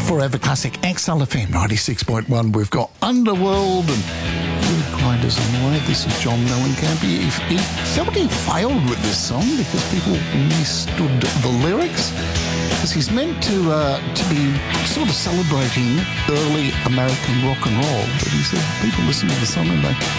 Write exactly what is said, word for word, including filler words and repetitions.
Forever Classic X L F M ninety-six point one. We've got Underworld and Good Grinders on the way. This is John Mellencamp. He, he felt he failed with this song because people mistook the lyrics. Because he's meant to uh, to be sort of celebrating early American rock and roll. But he said people listen to the song and they